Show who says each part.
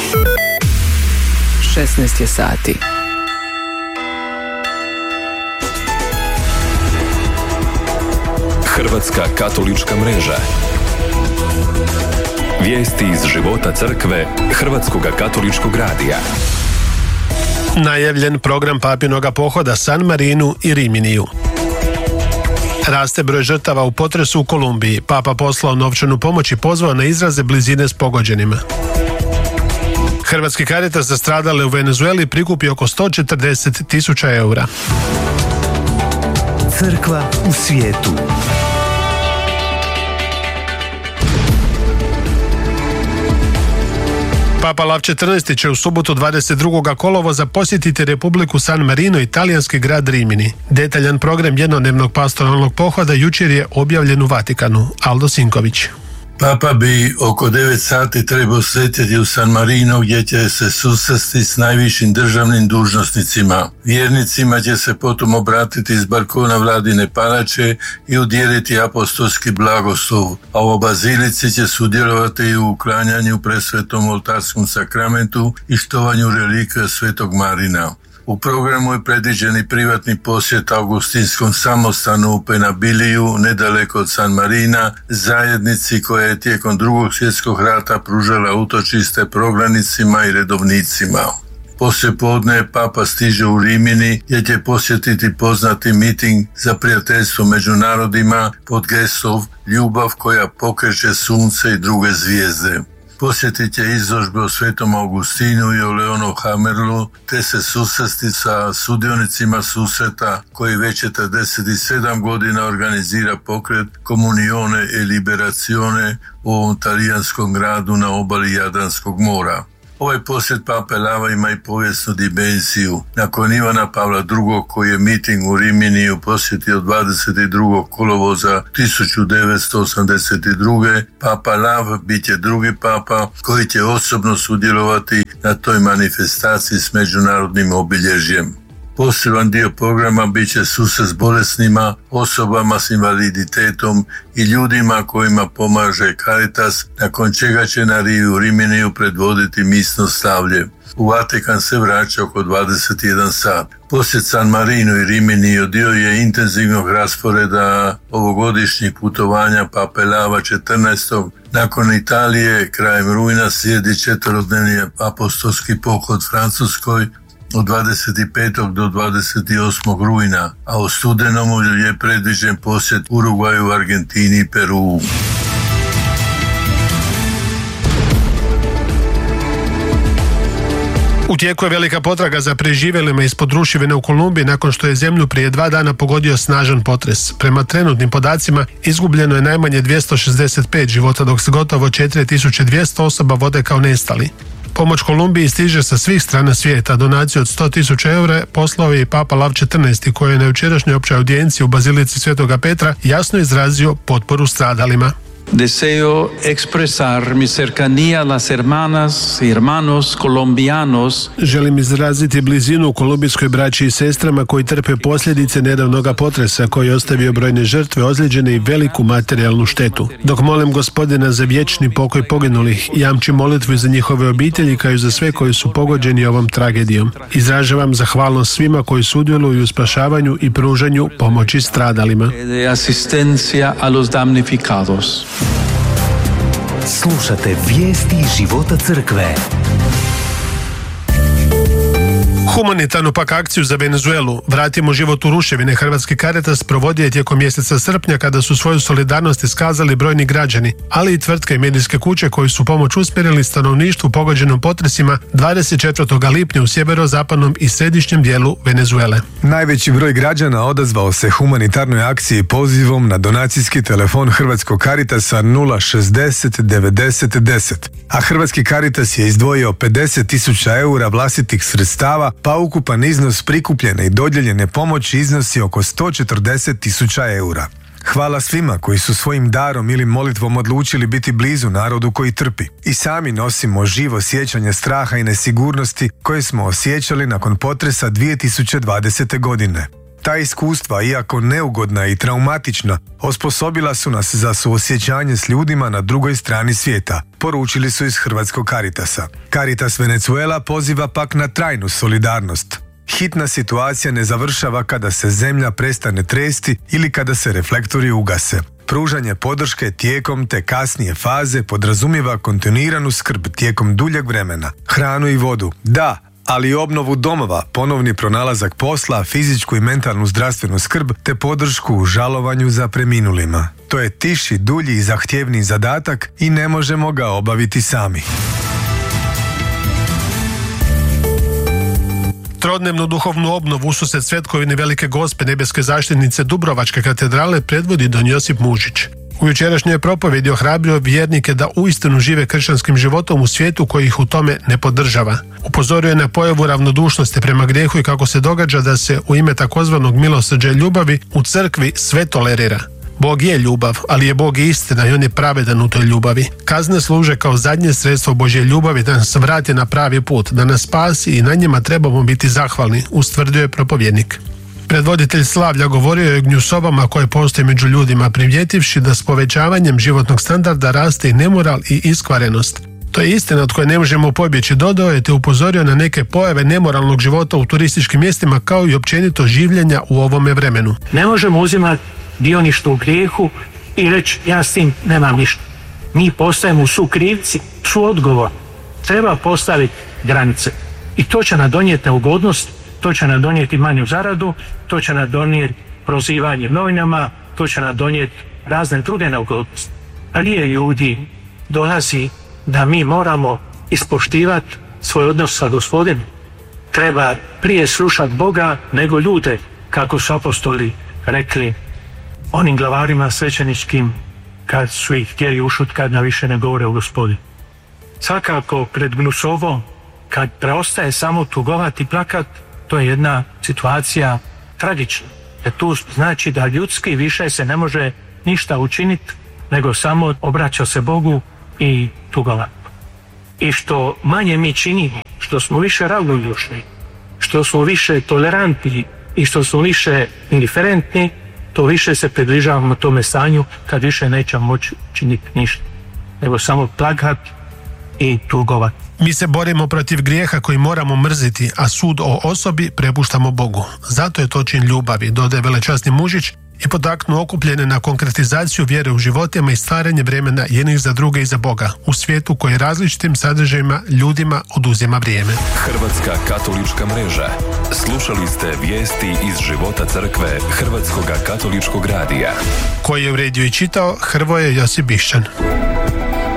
Speaker 1: 16 je sati.
Speaker 2: Hrvatska katolička mreža. Vijesti iz života crkve Hrvatskoga katoličkog radija.
Speaker 3: Najavljen program papinoga pohoda San Marinu i Riminiju. Raste broj žrtava u potresu u Kolumbiji. Papa poslao novčanu pomoć i pozvao na izraze blizine s pogođenima. Hrvatski Caritas za stradale u Venezueli prikupi oko 140.000 eura.
Speaker 4: Crkva u svijetu.
Speaker 3: Papa Lav XIV će u subotu 22. kolovoza posjetiti Republiku San Marino i talijanski grad Rimini. Detaljan program jednodnevnog pastoralnog pohoda jučer je objavljen u Vatikanu. Aldo Sinković.
Speaker 5: Papa bi oko 9 sati trebao sletjeti u San Marino gdje će se susresti s najvišim državnim dužnosnicima. Vjernicima će se potom obratiti iz balkona vladine palače i udjeliti apostolski blagoslov, a u bazilici će sudjelovati i u uklanjanju presvetom oltarskom sakramentu i štovanju relikvija svetog Marina. U programu je predviđen i privatni posjet augustinskom samostanu u Penabiliju, nedaleko od San Marina, zajednici koja je tijekom Drugog svjetskog rata pružala utočište prognanicima i redovnicima. Poslijepodne Papa stiže u Rimini gdje će posjetiti poznati miting za prijateljstvo među narodima pod geslom Ljubav koja pokreće sunce i druge zvijezde. Posjetit će izložbe o Svetom Augustinu i o Leonu Hammerlu, te se susresti sa sudionicima susreta koji već 47 godina organizira pokret Comunione e Liberazione u ovom talijanskom gradu na obali Jadranskog mora. Ovaj posjet Pape Lava ima i povijesnu dimenziju. Nakon Ivana Pavla II. Koji je miting u Riminiju posjetio 22. kolovoza 1982. Papa Lav bit će drugi papa koji će osobno sudjelovati na toj manifestaciji s međunarodnim obilježjem. Poseban dio programa bit će susret s bolesnima, osobama s invaliditetom i ljudima kojima pomaže Caritas, nakon čega će na rivi u Riminiju predvoditi misno slavlje. U Vatikan se vraća oko 21 sat. Posjet San Marino i Riminiju dio je intenzivnog rasporeda ovogodišnjeg putovanja Pape Lava XIV. Nakon Italije, krajem rujna slijedi 4-dnevni apostolski pohod Francuskoj od 25. do 28. rujna, a u studenom je predviđen posjet Urugvaju, Argentini i Peru.
Speaker 3: U tijeku je velika potraga za preživjelima ispod ruševina u Kolumbiji nakon što je zemlju prije 2 dana pogodio snažan potres. Prema trenutnim podacima izgubljeno je najmanje 265 života, dok se gotovo 4200 osoba vode kao nestali. Pomoć Kolumbiji stiže sa svih strana svijeta. Donaciju od 100.000 eura poslao je i Papa Lav XIV koji je na jučerašnjoj općoj audijenciji u Bazilici Svetoga Petra jasno izrazio potporu stradalima.
Speaker 6: Deseo expresar mi cercanía a las hermanas y hermanos colombianos.
Speaker 3: Želim izraziti blizinu kolumbijskoj braći i sestrama koji trpe posljedice nedavnog potresa koji je ostavio brojne žrtve, ozlijeđene i veliku materijalnu štetu. Dok molim Gospodina za vječni pokoj poginulih, jamčim molitvu za njihove obitelji kao i za sve koji su pogođeni ovom tragedijom. Izražavam zahvalnost svima koji sudjeluju u spašavanju i pružanju pomoći stradalima.
Speaker 6: De asistencia a los damnificados.
Speaker 4: Slušate vijesti iz života crkve.
Speaker 3: Humanitarnu pak akciju za Venezuelu Vratimo život u ruševine Hrvatski Caritas provodio je tijekom mjeseca srpnja kada su svoju solidarnost iskazali brojni građani, ali i tvrtke i medijske kuće koji su pomoć usmjerili stanovništvu pogođenom potresima 24. lipnja u sjeverozapadnom i središnjem dijelu Venezuele.
Speaker 7: Najveći broj građana odazvao se humanitarnoj akciji pozivom na donacijski telefon Hrvatskog Caritasa 060 90 10, a Hrvatski Caritas je izdvojio 50.000 eura vlastitih sredstava, pa ukupan iznos prikupljene i dodijeljene pomoći iznosi oko 140.000 eura. Hvala svima koji su svojim darom ili molitvom odlučili biti blizu narodu koji trpi. I sami nosimo živo sjećanje straha i nesigurnosti koje smo osjećali nakon potresa 2020. godine. Ta iskustva, iako neugodna i traumatična, osposobila su nas za suosjećanje s ljudima na drugoj strani svijeta, poručili su iz Hrvatskog Caritasa. Caritas Venezuela poziva pak na trajnu solidarnost. Hitna situacija ne završava kada se zemlja prestane tresti ili kada se reflektori ugase. Pružanje podrške tijekom te kasnije faze podrazumijeva kontinuiranu skrb tijekom duljeg vremena, hranu i vodu, da, ali i obnovu domova, ponovni pronalazak posla, fizičku i mentalnu zdravstvenu skrb te podršku u žalovanju za preminulima. To je tiši, dulji i zahtjevniji zadatak i ne možemo ga obaviti sami.
Speaker 3: Trodnevnu duhovnu obnovu ususret Svetkovine Velike Gospe Nebeske zaštitnice Dubrovačke katedrale predvodi don Josip Mužić. U jučerašnjoj propovjedi ohrabrio vjernike da uistinu žive kršćanskim životom u svijetu koji ih u tome ne podržava. Upozorio je na pojavu ravnodušnosti prema grijehu i kako se događa da se u ime takozvanog milosrđa i ljubavi u crkvi sve tolerira. Bog je ljubav, ali je Bog i istina i on je pravedan u toj ljubavi. Kazne služe kao zadnje sredstvo Božje ljubavi da nas vrati na pravi put, da nas spasi i na njima trebamo biti zahvalni, ustvrdio je propovjednik. Predvoditelj slavlja govorio je o gnjusobama koje postoje među ljudima, primjetivši da s povećavanjem životnog standarda raste i nemoral i iskvarenost. To je istina od koje ne možemo pobjeći, dodao je te upozorio na neke pojave nemoralnog života u turističkim mjestima kao i općenito življenja u ovome vremenu.
Speaker 8: Ne možemo uzimati dioništvo u grijehu i reći ja s tim nemam ništa. Mi postajemo sukrivci, suodgovor. Treba postaviti granice i to će nam donijeti neugodnost, to će nam donijeti manju zaradu, to će nam donijeti prozivanje novinama, to će nam donijeti razne druge neugodnosti. Ali je ljudi dolazi da mi moramo ispoštivati svoj odnos sa Gospodinom. Treba prije slušati Boga nego ljude, kako su apostoli rekli onim glavarima svećeničkim kad su ih htjeli ušutkati da više ne govore o Gospodinu. Svakako pred gnusovom, kad preostaje samo tugovati i plakat, to je jedna situacija tragična. Jer tu znači da ljudski više se ne može ništa učiniti, nego samo obraća se Bogu i tugovati. I što manje mi činimo, što smo više ravnodušni, što smo više tolerantni i što smo više indiferentni, to više se približavamo tome stanju kad više nećemo moći činiti ništa, nego samo plakati i tugovati.
Speaker 3: Mi se borimo protiv grijeha koji moramo mrziti, a sud o osobi prepuštamo Bogu. Zato je to čin ljubavi, dodaje velečasni Mužić i potaknuo okupljene na konkretizaciju vjere u životima i stvaranje vremena jednih za druge i za Boga u svijetu koji različitim sadržajima ljudima oduzima vrijeme.
Speaker 2: Hrvatska katolička mreža. Slušali ste vijesti iz života crkve Hrvatskoga katoličkog radija.
Speaker 3: Koji je uredio i čitao Hrvoje Josip Bišćan.